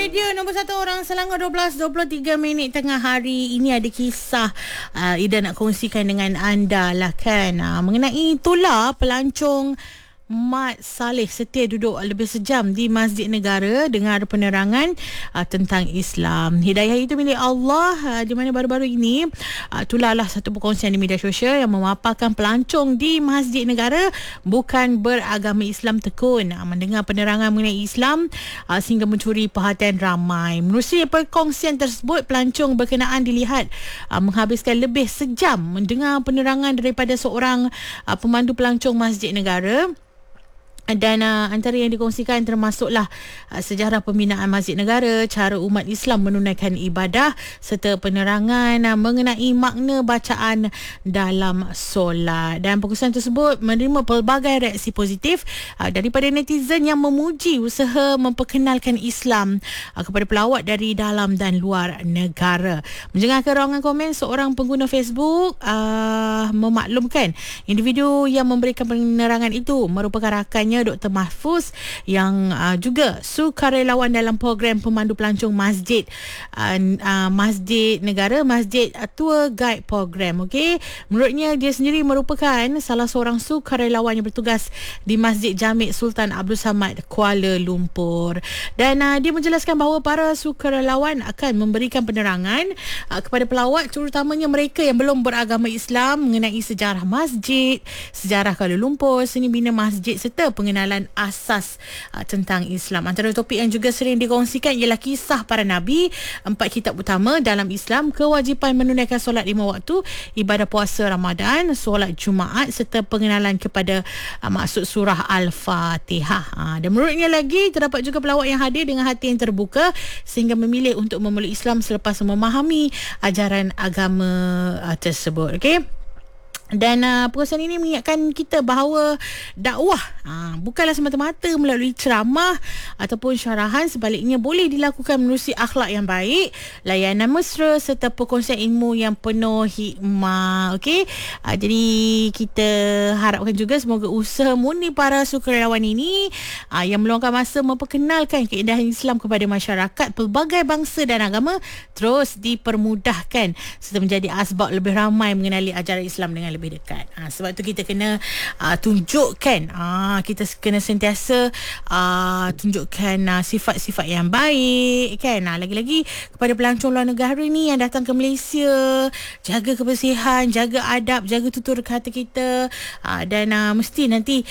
Radio nombor 1 orang Selangor 12:23 tengah hari. Ini ada kisah Ida nak kongsikan dengan anda lah kan, mengenai itulah pelancong Mat Saleh setia duduk lebih sejam di Masjid Negara dengar penerangan tentang Islam. Hidayah itu milik Allah, di mana baru-baru ini tulahlah satu perkongsian di media sosial yang memaparkan pelancong di Masjid Negara bukan beragama Islam tekun mendengar penerangan mengenai Islam sehingga mencuri perhatian ramai. Menerusi perkongsian tersebut, pelancong berkenaan dilihat menghabiskan lebih sejam mendengar penerangan daripada seorang pemandu pelancong Masjid Negara. Dan antara yang dikongsikan termasuklah sejarah pembinaan Masjid Negara, cara umat Islam menunaikan ibadah serta penerangan mengenai makna bacaan dalam solat. Dan perkongsian tersebut menerima pelbagai reaksi positif daripada netizen yang memuji usaha memperkenalkan Islam kepada pelawat dari dalam dan luar negara. Menjengah ke ruangan komen, seorang pengguna Facebook memaklumkan individu yang memberikan penerangan itu merupakan rakannya Dr. Mahfuz yang juga sukarelawan dalam program pemandu pelancong Masjid Masjid Negara, Masjid Tour Guide Program. Okey, menurutnya dia sendiri merupakan salah seorang sukarelawan yang bertugas di Masjid Jami' Sultan Abdul Samad, Kuala Lumpur. Dan dia menjelaskan bahawa para sukarelawan akan memberikan penerangan kepada pelawat, terutamanya mereka yang belum beragama Islam, mengenai sejarah masjid, sejarah Kuala Lumpur, seni bina masjid serta pengenalan asas tentang Islam. Antara topik yang juga sering dikongsikan ialah kisah para Nabi, 4 kitab utama dalam Islam, kewajipan menunaikan solat 5 waktu, ibadah puasa Ramadan, solat Jumaat serta pengenalan kepada maksud surah Al-Fatihah. Dan menurutnya lagi, terdapat juga pelawat yang hadir dengan hati yang terbuka sehingga memilih untuk memeluk Islam selepas memahami ajaran agama tersebut. Okey. Dan perkongsian ini mengingatkan kita bahawa dakwah bukanlah semata-mata melalui ceramah ataupun syarahan, sebaliknya boleh dilakukan menerusi akhlak yang baik, layanan mesra serta perkongsian ilmu yang penuh hikmah. Okey, jadi kita harapkan juga semoga usaha murni para sukarelawan ini yang meluangkan masa memperkenalkan keindahan Islam kepada masyarakat pelbagai bangsa dan agama terus dipermudahkan serta menjadi asbab lebih ramai mengenali ajaran Islam dengan lebih dekat. Sebab tu kita kena tunjukkan, kita kena sentiasa tunjukkan sifat-sifat yang baik kan. Lagi-lagi kepada pelancong luar negara ni yang datang ke Malaysia, jaga kebersihan, jaga adab, jaga tutur kata kita, dan mesti nanti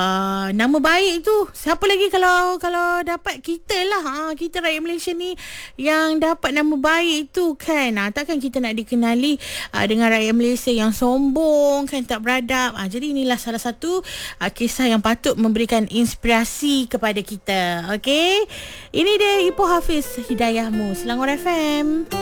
nama baik tu siapa lagi kalau dapat kita lah, kita rakyat Malaysia ni yang dapat nama baik tu kan. Takkan kita nak dikenali dengan rakyat Malaysia yang sombong kan, tak beradab. Jadi inilah salah satu kisah yang patut memberikan inspirasi kepada kita. Okey, ini dia Ipoh Hafiz, Hidayahmu, Selangor FM.